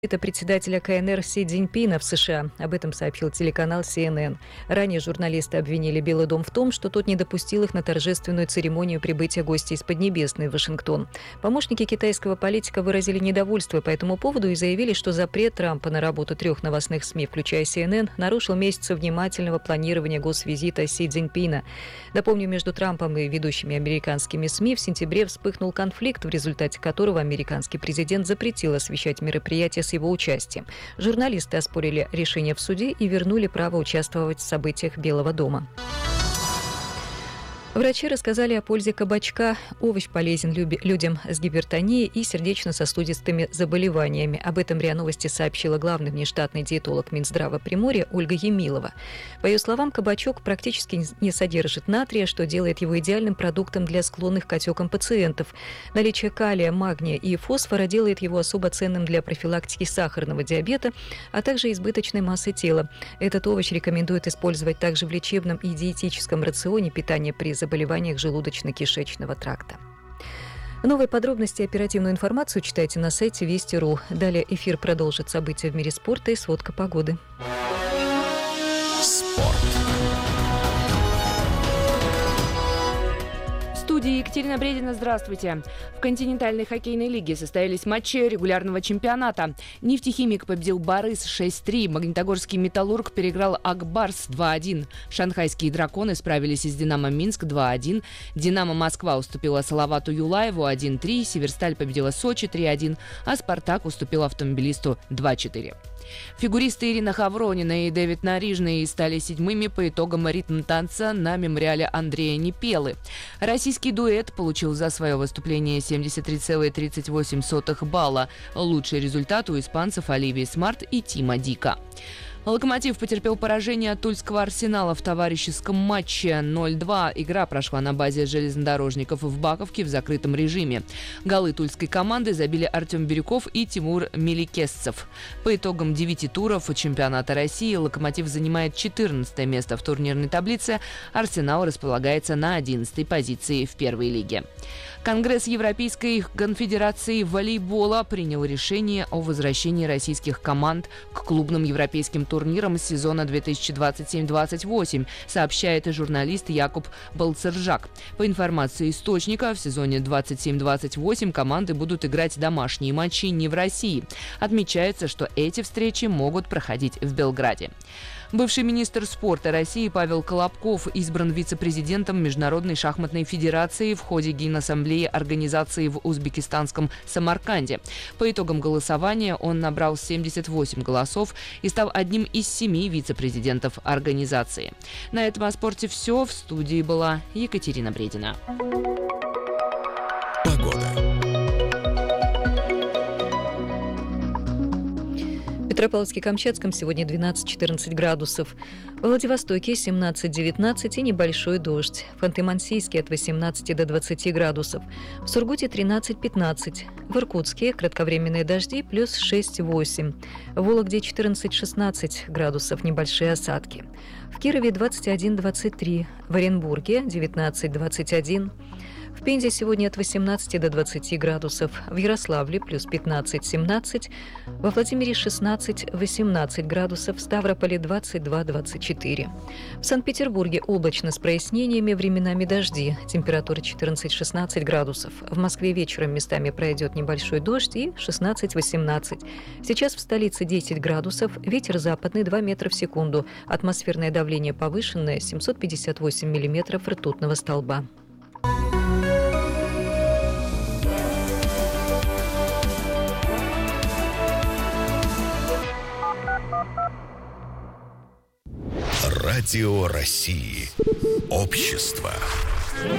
Это председателя КНР Си Цзиньпина в США. Об этом сообщил телеканал CNN. Ранее журналисты обвинили Белый дом в том, что тот не допустил их на торжественную церемонию прибытия гостя из Поднебесной в Вашингтон. Помощники китайского политика выразили недовольство по этому поводу и заявили, что запрет Трампа на работу 3 новостных СМИ, включая CNN, нарушил месяцы внимательного планирования госвизита Си Цзиньпина. Напомню, между Трампом и ведущими американскими СМИ в сентябре вспыхнул конфликт, в результате которого американский президент запретил освещать мероприятия с его участием. Журналисты оспорили решение в суде и вернули право участвовать в событиях Белого дома. Врачи рассказали о пользе кабачка. Овощ полезен людям с гипертонией и сердечно-сосудистыми заболеваниями. Об этом РИА Новости сообщила главный внештатный диетолог Минздрава Приморья Ольга Емилова. По ее словам, кабачок практически не содержит натрия, что делает его идеальным продуктом для склонных к отекам пациентов. Наличие калия, магния и фосфора делает его особо ценным для профилактики сахарного диабета, а также избыточной массы тела. Этот овощ рекомендуют использовать также в лечебном и диетическом рационе питания при заболеваниях желудочно-кишечного тракта. Новые подробности и оперативную информацию читайте на сайте Вести.ру. Далее эфир продолжит события в мире спорта и сводка погоды. Спорт. В студии Екатерина Бредина, здравствуйте. В континентальной хоккейной лиге состоялись матчи регулярного чемпионата. Нефтехимик победил Барыс 6-3, Магнитогорский Металлург переиграл Акбарс 2-1, Шанхайские драконы справились с Динамо Минск 2-1, Динамо Москва уступила Салавату Юлаеву 1-3, Северсталь победила Сочи 3-1, а Спартак уступил Автомобилисту 2-4. Фигуристы Ирина Хавронина и Дэвид Нарижный стали 7-ми по итогам ритм-танца на мемориале Андрея Непелы. Российский дуэт получил за свое выступление 73,38 балла. Лучший результат у испанцев Оливии Смарт и Тима Дика. «Локомотив» потерпел поражение от Тульского «Арсенала» в товарищеском матче 0-2. Игра прошла на базе железнодорожников в Баковке в закрытом режиме. Голы тульской команды забили Артем Бирюков и Тимур Меликесцев. По итогам 9 туров чемпионата России «Локомотив» занимает 14 место в турнирной таблице. «Арсенал» располагается на 11-й позиции в первой лиге. Конгресс Европейской конфедерации волейбола принял решение о возвращении российских команд к клубным европейским турнирам сезона 2027-28, сообщает журналист Якуб Балцержак. По информации источника, в сезоне 27-28 команды будут играть домашние матчи не в России. Отмечается, что эти встречи могут проходить в Белграде. Бывший министр спорта России Павел Колобков избран вице-президентом Международной шахматной федерации в ходе Генассамблеи организации в узбекистанском Самарканде. По итогам голосования он набрал 78 голосов и стал одним из 7 вице-президентов организации. На этом о спорте все. В студии была Екатерина Бредина. В Петропавловске-Камчатском сегодня 12-14 градусов. В Владивостоке 17-19 и небольшой дождь. В Ханты-Мансийске от 18 до 20 градусов. В Сургуте 13-15. В Иркутске кратковременные дожди плюс 6-8. В Вологде 14-16 градусов, небольшие осадки. В Кирове 21-23. В Оренбурге 19-21. В Пензе сегодня от 18 до 20 градусов, в Ярославле плюс 15-17, во Владимире 16-18 градусов, в Ставрополе 22-24. В Санкт-Петербурге облачно с прояснениями, временами дожди, температура 14-16 градусов. В Москве вечером местами пройдет небольшой дождь и 16-18. Сейчас в столице 10 градусов, ветер западный 2 метра в секунду, атмосферное давление повышенное 758 миллиметров ртутного столба. Радио России. Общество.